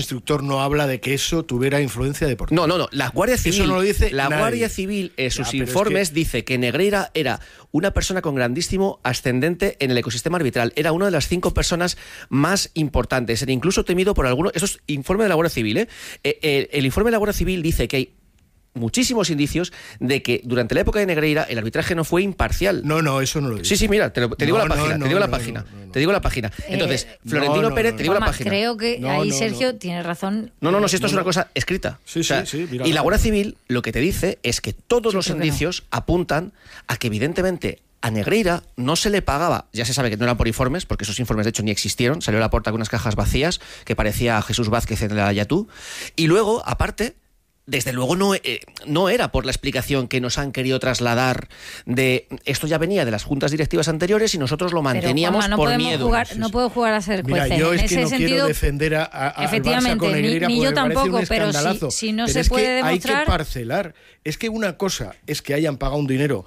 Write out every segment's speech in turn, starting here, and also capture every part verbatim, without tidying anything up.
instructor no habla de que eso tuviera influencia deportiva. No, no, no. La Guardia Civil, eso no lo dice la nadie. Guardia Civil en sus Ya, informes es que... dice que Negreira era una persona con grandísimo ascendente en el ecosistema arbitral. Era una de las cinco personas más importantes. Era incluso temido por algunos... Eso es informe de la Guardia Civil, ¿eh? El, el, el informe de la Guardia Civil dice que hay muchísimos indicios de que durante la época de Negreira el arbitraje no fue imparcial. No, no, eso no lo dice. Sí, sí, mira, te, lo, te digo no, la página, no, te digo no, la no, página, no, no, no. te digo la página. Entonces, Eh, Florentino no, no, Pérez, no, te digo Juanma, la página. creo que No, ahí no, Sergio no. tiene razón. No, no, no, si esto no, es una no. cosa escrita. Sí, O sea, sí, sí, mira. y la Guardia Civil lo que te dice es que todos Yo los creo que indicios apuntan a que evidentemente a Negreira no se le pagaba, ya se sabe que no eran por informes, porque esos informes de hecho ni existieron, salió a la puerta con unas cajas vacías que parecía a Jesús Vázquez en la Yatú, y luego, aparte... Desde luego no, eh, no era por la explicación que nos han querido trasladar de esto ya venía de las juntas directivas anteriores y nosotros lo manteníamos Pero, Juanma, no por podemos miedo. Jugar, Sí, no sí. puedo jugar a ser Mira, jueces. yo en es ese que no sentido, quiero defender a, a, al efectivamente, Barça con Negreira, ni, ni porque yo me parece tampoco, un pero escandalazo. si, si no Pero se es puede que demostrar... hay que parcelar. Es que una cosa es que hayan pagado un dinero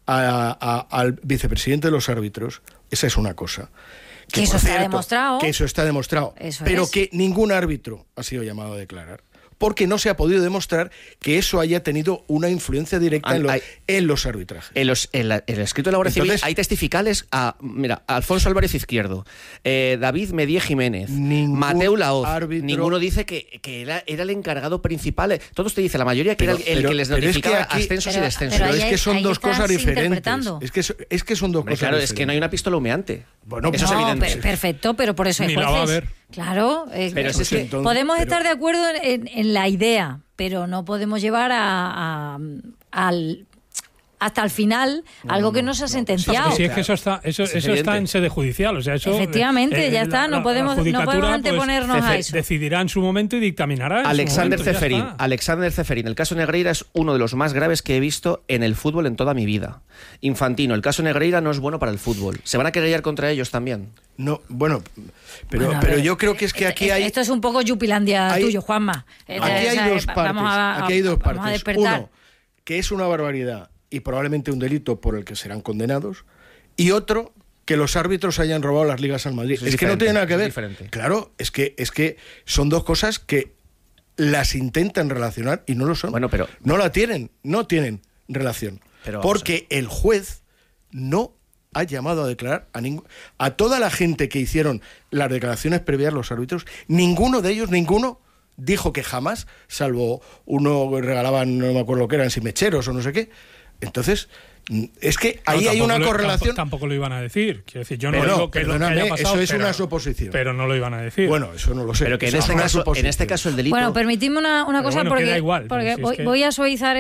a, a, al vicepresidente de los árbitros, esa es una cosa. Que eso por está cierto, demostrado. Que eso está demostrado. Eso pero es. que ningún árbitro ha sido llamado a declarar. Porque no se ha podido demostrar que eso haya tenido una influencia directa Hay- en, lo- hay- en los arbitrajes. En, los, en, la- en el escrito de la Guardia Entonces- Civil hay testificales a, mira, Alfonso Álvarez Izquierdo, eh, David Medié Jiménez, Ningún Mateu Laoz. árbitro- Ninguno dice que, que era, era el encargado principal. eh, Todos te dicen, la mayoría que Pero- era el, el pero- que les pero es que notificaba aquí- ascensos Pero- y descensos. Pero ahí es hay- que son ahí dos estás cosas diferentes. interpretando. Es que, es, es que son dos Hombre, cosas claro, diferentes. es que no hay una pistola humeante. Bueno, Eso es no, evidente. per- perfecto, pero por eso hay Ni la jueces. va a haber. Claro, eh, Pero si pues es que- entonces- podemos pero- estar de acuerdo en, en la idea, pero no podemos llevar a, a- al hasta el final algo que no se ha sentenciado. Si es que eso está, eso, Es eso está evidente. en sede judicial, o sea, eso Efectivamente, ya está, no podemos- no judicatura, podemos anteponernos a eso. Decidirá en su momento y dictaminará. en su Alexander momento, ya Ceferín, está. Alexander Ceferín. El caso Negreira es uno de los más graves que he visto en el fútbol en toda mi vida. Infantino, el caso Negreira no es bueno para el fútbol. Se van a querellar contra ellos también. No, bueno, pero, Bueno, a pero ver, yo creo que es que aquí esto, hay... Esto es un poco Yupilandia hay- tuyo, Juanma. Aquí Eh, hay o sea, dos va- partes. Vamos a, Aquí hay dos vamos a partes. despertar. Uno, que es una barbaridad y probablemente un delito por el que serán condenados. Y otro, que los árbitros hayan robado las ligas al Madrid. Eso Es, es que no diferente, tiene nada que eso es ver. diferente. Claro, es que, es que son dos cosas que las intentan relacionar y no lo son. Bueno, pero- No la tienen, no tienen relación. Pero vamos porque el juez no ha llamado a declarar a ningún, a toda la gente que hicieron las declaraciones previas, los árbitros, ninguno de ellos, ninguno dijo que jamás, salvo uno que regalaban, no me acuerdo lo que eran, si mecheros o no sé qué. Entonces, es que No, ahí hay tampoco una lo- correlación. Tampoco, tampoco lo iban a decir. Quiero decir, yo no Bueno, digo que lo que perdóname, haya pasado, eso es pero- una suposición. Pero no lo iban a decir. Bueno, eso no lo sé. Pero que en Eso este, es una caso, en suposición. este caso el delito... Bueno, permitidme una, una Pero cosa bueno, porque, queda igual, porque si es voy, que- voy a suavizar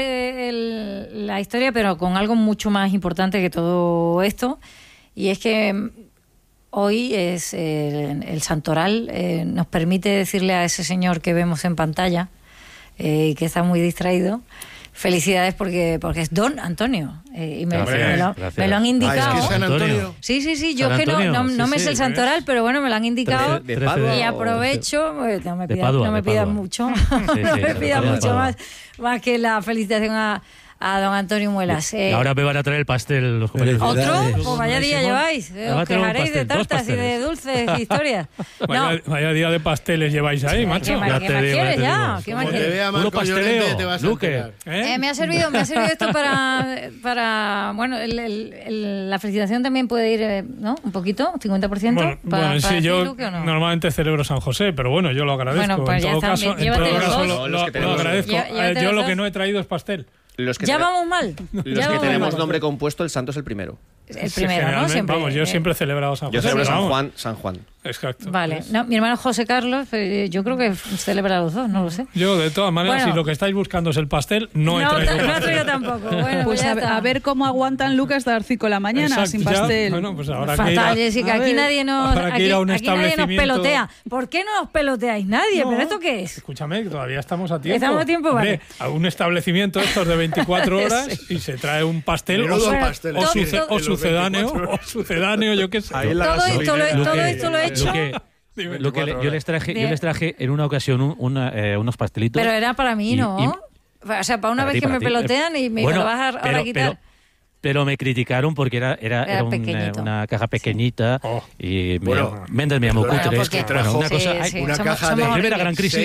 el- la historia, pero con algo mucho más importante que todo esto. Y es que mm, hoy es eh, el Santoral eh, nos permite decirle a ese señor que vemos en pantalla eh, y que está muy distraído, felicidades porque porque es Don Antonio. Eh, y me, Gracias, me lo, gracias. me lo han Ah, indicado. es que San Antonio. Antonio. Sí, sí, sí, yo San es que no, Antonio, no, no sí, me sí, sé el ¿ves? Santoral, pero bueno, me lo han indicado. De Trece- Padua. Y o- aprovecho, pues, no me De pidas, Padua, no me de pidas Padua. mucho, Sí, no sí, me de pidas Padua. mucho más, más que la felicitación a, a don Antonio Muelas. Y Eh, ahora me van a traer el pastel los compañeros. ¿Otro? Felicidades. Pues vaya día Simón. lleváis. Me Eh, va a Os traer un quejaréis de pastel, dos tartas y de pasteles. dulces historias. No, Vaya, vaya día de pasteles lleváis ahí, ¿qué macho. más, Ya qué te más digo, ya quieres te ya? digo. ¿Qué más Como te quieres? vea Puro Marco pasteleo, Llorente, te vas a Luque. enterar. ¿Eh? Eh, me ha servido, me ha servido esto para, para bueno, el- el- el- la felicitación también puede ir, eh, ¿no? Un poquito, cincuenta por ciento. Bueno, para, bueno, para sí, ti, yo Luque, ¿o no? normalmente celebro San José, pero bueno, yo lo agradezco. Bueno, pues en ya todo está, caso, en llévate todo los caso dos. lo, Los lo- que lo tenemos. agradezco. Llé- llévate Eh, yo los lo dos. que no he traído es pastel. Los que, Ya tene- vamos mal. los ya que vamos tenemos mal. nombre compuesto, el santo es el primero. El Sí, primero, ¿no? generalmente, Siempre. Vamos, yo eh, siempre he celebrado San Yo José. celebro pero San vamos, Juan, San Juan. Exacto. Vale. Pues, No, mi hermano José Carlos, eh, yo creo que celebra los dos, no lo sé. Yo, de todas maneras, Bueno. si lo que estáis buscando es el pastel, no he No, traído no he pastel. traído tampoco. Bueno, pues Pues ya a, está. a ver cómo aguantan Lucas de Arcico la mañana Exacto, sin ya. pastel. Bueno, pues habrá que ir Fatal, a- Jessica, a aquí ver, nadie nos, habrá que aquí, ir a un aquí nadie nos establecimiento. pelotea. ¿Por qué no nos peloteáis nadie? No. ¿Pero esto qué es? Escúchame, que todavía estamos a tiempo. Estamos a tiempo, Hombre, vale. a un establecimiento estos de veinticuatro horas y se trae un pastel o, Menudo su- pastel. o, Todo- suce- todo- o en los sucedáneo, veinticuatro o sucedáneo, yo qué sé. Ahí en la Todo esto, lo, gasolinera. todo que- esto lo he hecho, Lo que, Dime. lo que le- yo les traje, yo Bien. les traje en una ocasión un- una, eh, unos pastelitos. pero era para mí, y- ¿no? y- O sea, para una Para vez ti, que para me ti. pelotean y me, Bueno, lo vas a, ahora pero- a quitar. pero- Pero me criticaron porque era, era, Era era un, pequeñito. eh, una caja pequeñita Oh. y me, Bueno, Méndez me llamó perdona, cutre. porque- Bueno, una sí, cosa, sí, hay- sí, una somos- caja somos de- la primera horribles. gran crisis